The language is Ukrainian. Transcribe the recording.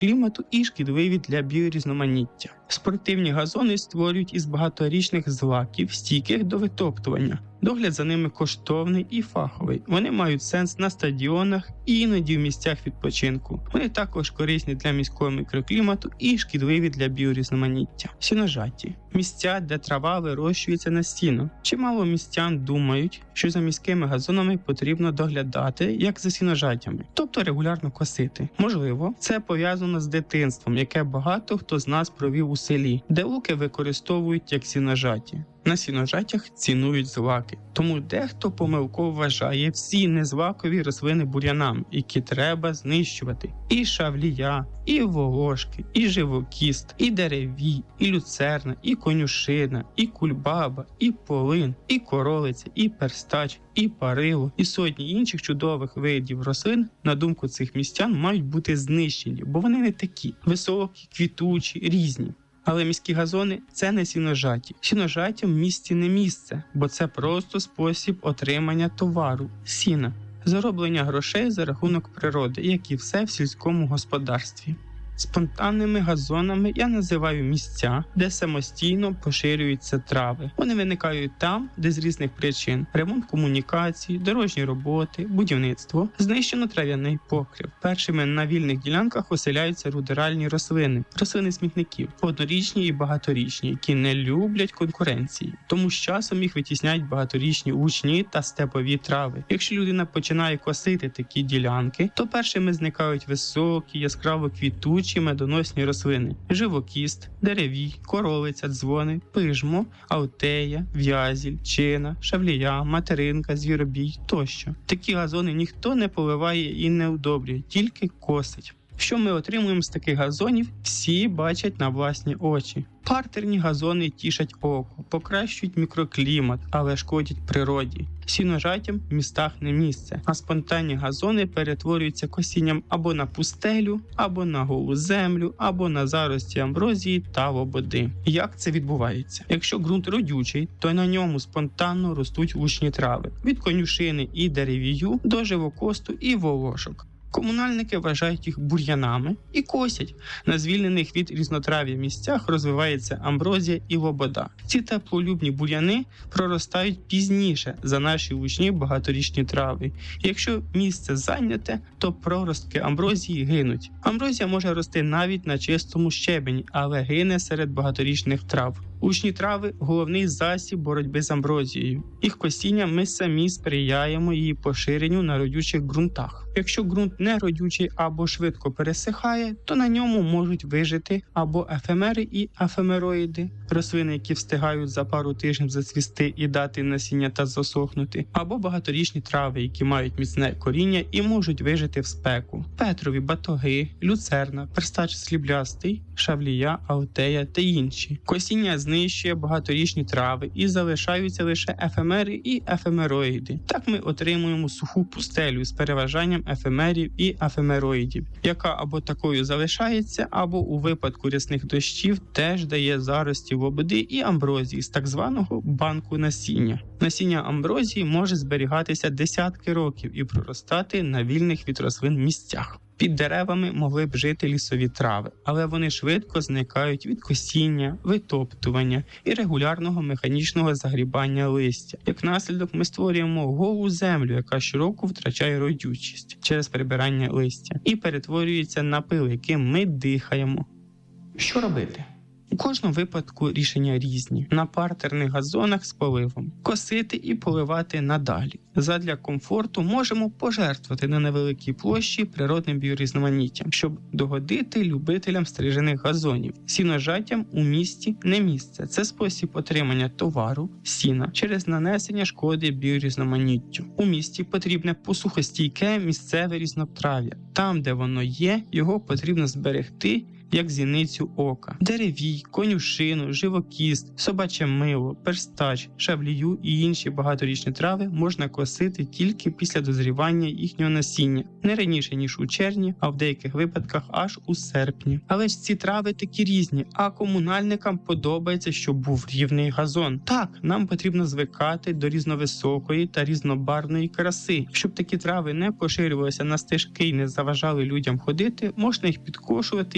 мікроклімату і шкідливі для біорізноманіття. Спортивні газони створюють із багаторічних злаків, стійких до витоптування. Догляд за ними коштовний і фаховий. Вони мають сенс на стадіонах і іноді в місцях відпочинку. Вони також корисні для міського мікроклімату і шкідливі для біорізноманіття. Сіножаті – місця, де трава вирощується на сіно. Чимало містян думають, що за міськими газонами потрібно доглядати, як за сіножатями, тобто регулярно косити. Можливо, це пов'язано з дитинством, яке багато хто з нас провів у селі, де луки використовують як сіножаті. На сіножатях цінують злаки, тому дехто помилково вважає всі незлакові рослини бур'янами, які треба знищувати. І шавлія, і волошки, і живокіст, і деревій, і люцерна, і конюшина, і кульбаба, і полин, і королиця, і перстач, і парило, і сотні інших чудових видів рослин, на думку цих містян, мають бути знищені, бо вони не такі високі, квітучі, різні. Але міські газони – це не сіножаті. Сіножатям в місті не місце, бо це просто спосіб отримання товару – сіна. Зароблення грошей за рахунок природи, як і все в сільському господарстві. Спонтанними газонами я називаю місця, де самостійно поширюються трави. Вони виникають там, де з різних причин – ремонт комунікацій, дорожні роботи, будівництво – знищено трав'яний покрив. Першими на вільних ділянках оселяються рудеральні рослини – рослини смітників, однорічні і багаторічні, які не люблять конкуренції. Тому з часом їх витісняють багаторічні учні та степові трави. Якщо людина починає косити такі ділянки, то першими зникають високі, яскраво квітучі, медоносні рослини – живокіст, деревій, королиця, дзвони, пижмо, аутея, в'язіль, чина, шавлія, материнка, звіробій тощо. Такі газони ніхто не поливає і не удобрює, тільки косить. Що ми отримуємо з таких газонів, всі бачать на власні очі. Партерні газони тішать око, покращують мікроклімат, але шкодять природі. Сіножатям в містах не місце, а спонтанні газони перетворюються косінням або на пустелю, або на голу землю, або на зарості амброзії та лободи. Як це відбувається? Якщо ґрунт родючий, то на ньому спонтанно ростуть лучні трави. Від конюшини і деревію до живокосту і волошок. Комунальники вважають їх бур'янами і косять. На звільнених від різнотрав'я місцях розвивається амброзія і лобода. Ці теплолюбні бур'яни проростають пізніше за наші лучні багаторічні трави. І якщо місце зайняте, то проростки амброзії гинуть. Амброзія може рости навіть на чистому щебені, але гине серед багаторічних трав. Лучні трави – головний засіб боротьби з амброзією. Їх косіння ми самі сприяємо її поширенню на родючих ґрунтах. Якщо ґрунт не родючий або швидко пересихає, то на ньому можуть вижити або ефемери і ефемероїди – рослини, які встигають за пару тижнів зацвісти і дати насіння та засохнути, або багаторічні трави, які мають міцне коріння і можуть вижити в спеку. Петрові батоги, люцерна, перстач сріблястий, шавлія, аутея та інші. Косіння знищує багаторічні трави і залишаються лише ефемери і ефемероїди. Так ми отримуємо суху пустелю з переважанням ефемерів і ефемероїдів, яка або такою залишається, або у випадку рясних дощів теж дає зарості лободи і амброзії з так званого банку насіння. Насіння амброзії може зберігатися десятки років і проростати на вільних від рослин місцях. Під деревами могли б жити лісові трави, але вони швидко зникають від косіння, витоптування і регулярного механічного загрібання листя. Як наслідок ми створюємо голу землю, яка щороку втрачає родючість через прибирання листя і перетворюється на пил, яким ми дихаємо. Що робити? У кожному випадку рішення різні. На партерних газонах з поливом. Косити і поливати надалі. Задля комфорту можемо пожертвувати на невеликій площі природним біорізноманіттям, щоб догодити любителям стрижених газонів. Сіножаттям у місті не місце. Це спосіб отримання товару, сіна, через нанесення шкоди біорізноманіттю. У місті потрібне посухостійке місцеве різнотрав'я. Там, де воно є, його потрібно зберегти, як зіницю ока. Деревій, конюшину, живокіст, собаче мило, перстач, шавлію і інші багаторічні трави можна косити тільки після дозрівання їхнього насіння, не раніше, ніж у червні, а в деяких випадках аж у серпні. Але ж ці трави такі різні, а комунальникам подобається, щоб був рівний газон. Так, нам потрібно звикати до різновисокої та різнобарвної краси. Щоб такі трави не поширювалися на стежки і не заважали людям ходити, можна їх підкошувати